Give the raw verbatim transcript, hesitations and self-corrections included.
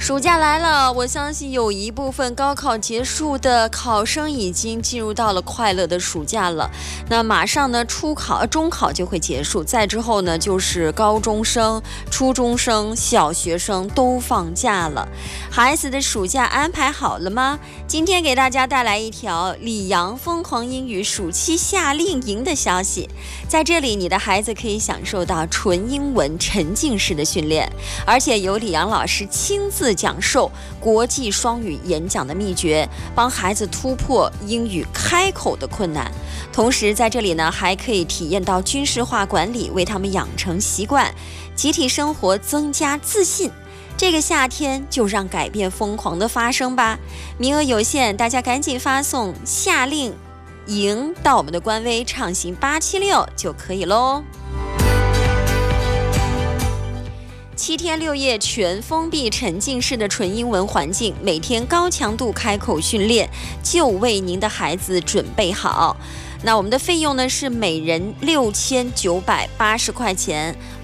暑假来了，我相信有一部分高考结束的考生已经进入到了快乐的暑假了。那马上呢，初考、中考就会结束，再之后呢，就是高中生、初中生、小学生都放假了。孩子的暑假安排好了吗？今天给大家带来一条李阳疯狂英语暑期夏令营的消息。在这里，你的孩子可以享受到纯英文沉浸式的训练，而且由李阳老师亲自讲授国际双语演讲的秘诀，帮孩子突破英语开口的困难。同时在这里呢，还可以体验到军事化管理，为他们养成习惯，集体生活增加自信。这个夏天就让改变疯狂的发生吧！名额有限，大家赶紧发送夏令营到我们的官微畅行八七六就可以喽。七天六夜全封闭沉浸式的纯英文环境，每天高强度开口训练就为您的孩子准备好。那我们的费用呢是每人六千九百八十块钱，